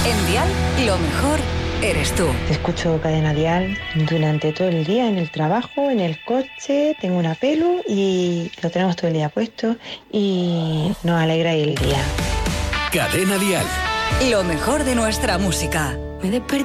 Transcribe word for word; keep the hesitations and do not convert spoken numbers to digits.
En Dial, lo mejor eres tú. Te escucho Cadena Dial durante todo el día, en el trabajo, en el coche, tengo una pelu y lo tenemos todo el día puesto y nos alegra el día. Cadena Dial. Lo mejor de nuestra música. Me desperté